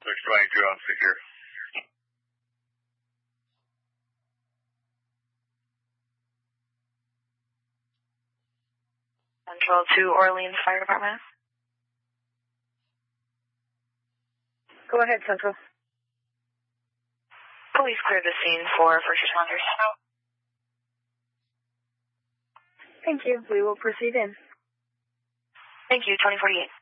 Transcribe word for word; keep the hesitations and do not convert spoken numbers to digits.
six twenty-two on secure. Central to Orleans Fire Department. Go ahead, Central. Police cleared the scene for first responders. Thank you. We will proceed in. Thank you, twenty forty-eight.